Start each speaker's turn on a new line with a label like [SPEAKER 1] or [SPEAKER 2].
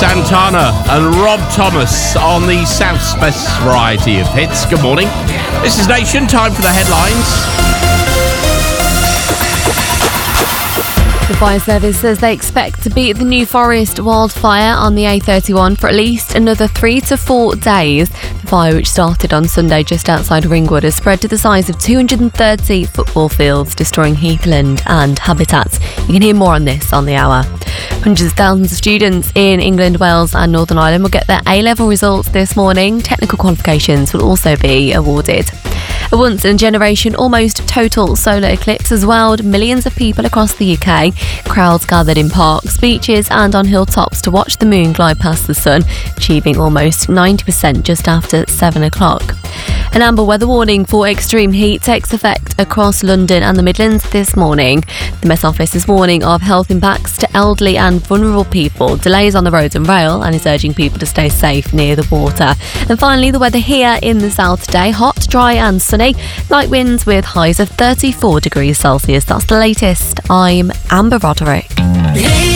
[SPEAKER 1] Santana and Rob Thomas on the South's best variety of hits. Good morning. This is Nation. Time for the headlines.
[SPEAKER 2] The fire service says they expect to beat the New Forest wildfire on the A31 for at least another 3 to 4 days. The fire, which started on Sunday just outside Ringwood, has spread to the size of 230 football fields, destroying heathland and habitats. You can hear more on this on the hour. Hundreds of thousands of students in England, Wales and Northern Ireland will get their A-level results this morning. Technical qualifications will also be awarded. A once-in-a-generation, almost total solar eclipse has wowed millions of people across the UK. Crowds gathered in parks, beaches and on hilltops to watch the moon glide past the sun, achieving almost 90% just after 7 o'clock. An amber weather warning for extreme heat takes effect across London and the Midlands this morning. The Met Office is warning of health impacts to elderly and vulnerable people, delays on the roads and rail, and is urging people to stay safe near the water. And finally, the weather here in the south today: hot, dry and sunny, light winds with highs of 34 degrees Celsius. That's the latest. I'm Amber Roderick.